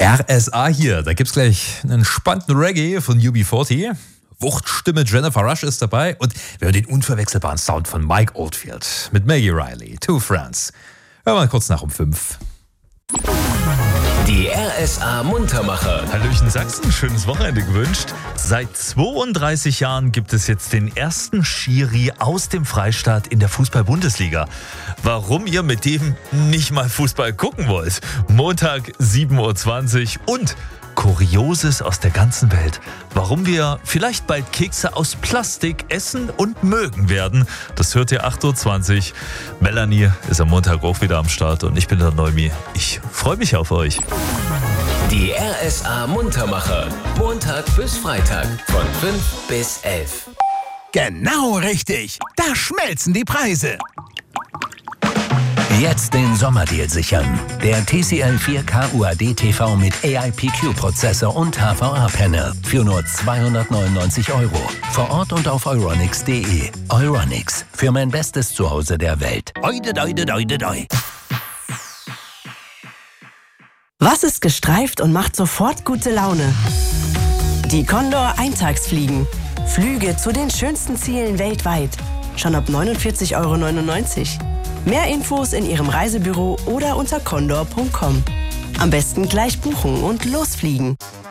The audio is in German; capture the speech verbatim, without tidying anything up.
R S A hier, da gibt's gleich einen entspannten Reggae von U B vierzig. Wuchtstimme Jennifer Rush ist dabei und wir hören den unverwechselbaren Sound von Mike Oldfield mit Maggie Riley, Two Friends. Hören wir mal kurz nach um fünf. Die R S A Muntermacher. Hallöchen Sachsen, schönes Wochenende gewünscht. Seit zweiunddreißig Jahren gibt es jetzt den ersten Schiri aus dem Freistaat in der Fußball-Bundesliga. Warum ihr mit dem nicht mal Fußball gucken wollt? Montag sieben Uhr zwanzig und Kurioses aus der ganzen Welt. Warum wir vielleicht bald Kekse aus Plastik essen und mögen werden, das hört ihr acht Uhr zwanzig. Melanie ist am Montag auch wieder am Start und ich bin der Neumi. Ich freue mich auf euch. Die R S A Muntermacher. Montag bis Freitag von fünf bis elf. Genau richtig. Da schmelzen die Preise. Jetzt den Sommerdeal sichern. Der T C L vier K U A D T V mit A I P Q-Prozessor und H V A-Panel für nur zweihundertneunundneunzig Euro. Vor Ort und auf euronics punkt de. Euronics, für mein bestes Zuhause der Welt. Oide, oide, oide, oide. Was ist gestreift und macht sofort gute Laune? Die Condor Eintagsfliegen. Flüge zu den schönsten Zielen weltweit. Schon ab neunundvierzig Euro neunundneunzig. Mehr Infos in Ihrem Reisebüro oder unter condor punkt com. Am besten gleich buchen und losfliegen.